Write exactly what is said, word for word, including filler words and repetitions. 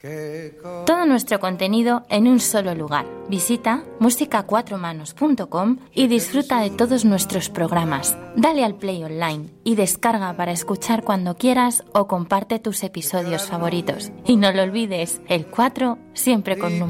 Todo nuestro contenido en un solo lugar. Visita música cuatro manos punto com y disfruta de todos nuestros programas. Dale al play online y descarga para escuchar cuando quieras o comparte tus episodios favoritos. Y no lo olvides, el cuatro siempre con número.